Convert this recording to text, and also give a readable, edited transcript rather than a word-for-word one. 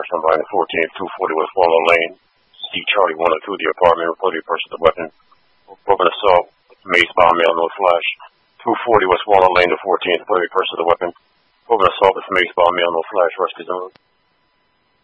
flash number in the 14th, 240 West Walnut Lane. C. Charlie 102, the apartment, reported the person of the weapon. Broken assault, mace by male, no flash. 240 West Walnut Lane, the 14th, reported the person of the weapon. Broken assault with mace by male, no flash, rescue zone.